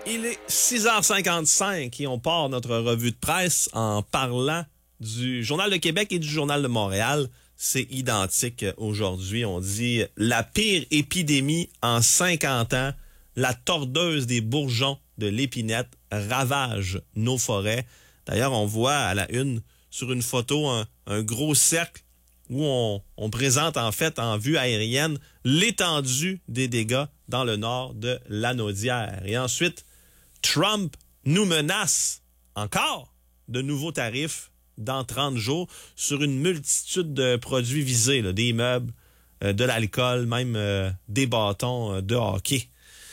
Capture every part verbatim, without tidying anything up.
Il est six heures cinquante-cinq et on part notre revue de presse en parlant du Journal de Québec et du Journal de Montréal. C'est identique aujourd'hui. On dit la pire épidémie en cinquante ans. La tordeuse des bourgeons de l'épinette ravage nos forêts. D'ailleurs, on voit à la une sur une photo un, un gros cercle où on, on présente en fait en vue aérienne l'étendue des dégâts dans le nord de Lanaudière. Et ensuite, Trump nous menace encore de nouveaux tarifs dans trente jours sur une multitude de produits visés, là, des meubles, euh, de l'alcool, même euh, des bâtons euh, de hockey.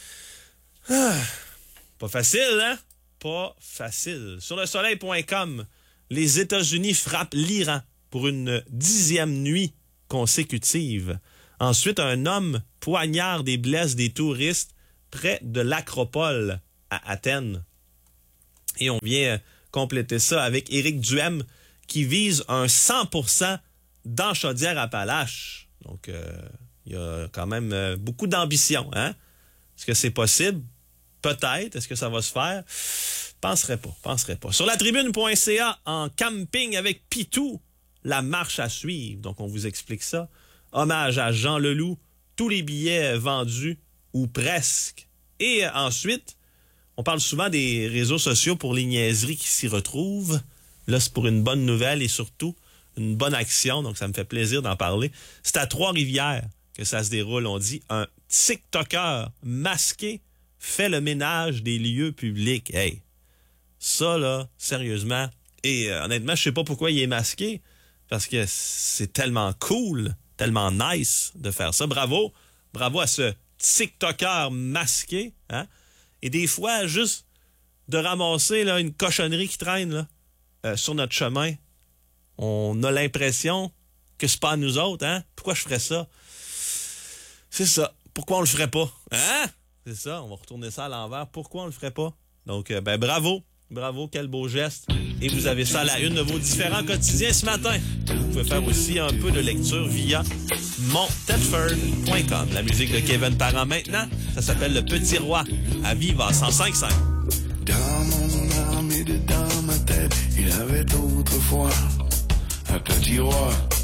Ah, pas facile, hein? Pas facile. Sur le soleil point com, les États-Unis frappent l'Iran pour une dixième nuit consécutive. Ensuite, un homme poignarde et blesse des touristes près de l'Acropole à Athènes. Et on vient compléter ça avec Éric Duhem qui vise un cent pour cent dans Chaudière-Appalaches. Donc, euh, il y a quand même euh, beaucoup d'ambition. Hein? Est-ce que c'est possible? Peut-être. Est-ce que ça va se faire? Penserais pas, penserais pas. Sur la tribune point c a, en camping avec Pitou, la marche à suivre. Donc, on vous explique ça. Hommage à Jean Leloup, tous les billets vendus, ou presque. Et euh, ensuite, on parle souvent des réseaux sociaux pour les niaiseries qui s'y retrouvent. Là, c'est pour une bonne nouvelle et surtout une bonne action. Donc, ça me fait plaisir d'en parler. C'est à Trois-Rivières que ça se déroule. On dit un TikToker masqué fait le ménage des lieux publics. Hey, ça, là, sérieusement. Et euh, honnêtement, je sais pas pourquoi il est masqué. Parce que c'est tellement cool, tellement nice de faire ça. Bravo. Bravo à ce TikToker masqué. Hein? Et des fois, juste de ramasser là, une cochonnerie qui traîne là, euh, sur notre chemin, on a l'impression que c'est pas à nous autres. Hein? Pourquoi je ferais ça? C'est ça. Pourquoi on le ferait pas? Hein? C'est ça. On va retourner ça à l'envers. Pourquoi on le ferait pas? Donc, euh, ben bravo. Bravo, quel beau geste. Et vous avez ça à la une de vos différents quotidiens ce matin. Vous pouvez faire aussi un peu de lecture via mon tedford point com. La musique de Kevin Parent maintenant, ça s'appelle Le Petit Roi, à vivre à cent cinq virgule cinq. Dans mon âme et dans ma tête, il avait autrefois un petit roi.